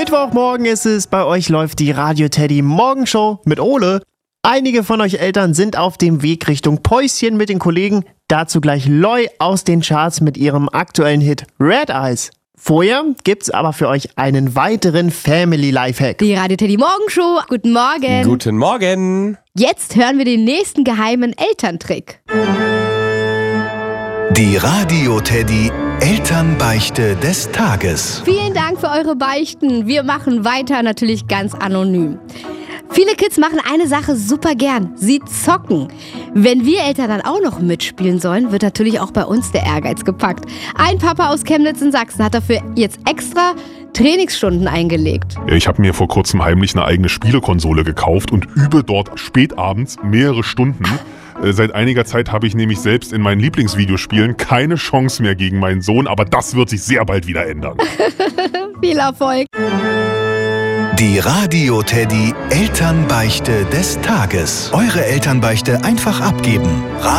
Mittwochmorgen ist es, bei euch läuft die Radio Teddy Morgenshow mit Ole. Einige von euch Eltern sind auf dem Weg Richtung Päuschen mit den Kollegen. Dazu gleich Loi aus den Charts mit ihrem aktuellen Hit Red Eyes. Vorher gibt's aber für euch einen weiteren Family Lifehack. Die Radio Teddy Morgenshow. Guten Morgen. Guten Morgen. Jetzt hören wir den nächsten geheimen Elterntrick. Die Radio Teddy Elternbeichte des Tages. Vielen Dank für eure Beichten. Wir machen weiter, natürlich ganz anonym. Viele Kids machen eine Sache super gern. Sie zocken. Wenn wir Eltern dann auch noch mitspielen sollen, wird natürlich auch bei uns der Ehrgeiz gepackt. Ein Papa aus Chemnitz in Sachsen hat dafür jetzt extra Trainingsstunden eingelegt. Ich habe mir vor kurzem heimlich eine eigene Spielekonsole gekauft und übe dort spätabends mehrere Stunden. Seit einiger Zeit habe ich nämlich selbst in meinen Lieblingsvideospielen keine Chance mehr gegen meinen Sohn, aber das wird sich sehr bald wieder ändern. Viel Erfolg! Die Radio Teddy Elternbeichte des Tages. Eure Elternbeichte einfach abgeben.